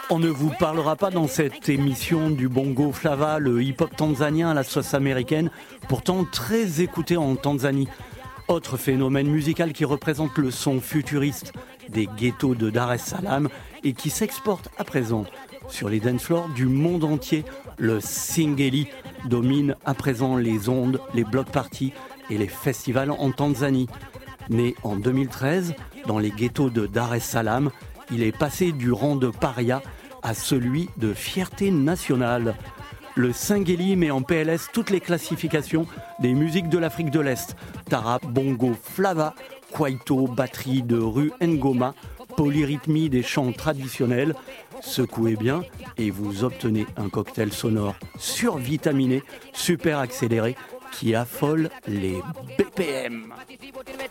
On ne vous parlera pas dans cette émission du bongo flava, le hip-hop tanzanien à la sauce américaine, pourtant très écouté en Tanzanie. Autre phénomène musical qui représente le son futuriste des ghettos de Dar es Salaam et qui s'exporte à présent sur les dance floors du monde entier. Le Singeli domine à présent les ondes, les block parties et les festivals en Tanzanie. Né en 2013 dans les ghettos de Dar es Salaam, il est passé du rang de paria à celui de fierté nationale. Le Singeli met en PLS toutes les classifications des musiques de l'Afrique de l'Est. Tarab, bongo, flava, kwaito, batterie de rue ngoma, polyrythmie des chants traditionnels. Secouez bien et vous obtenez un cocktail sonore survitaminé, super accéléré qui affole les BPM.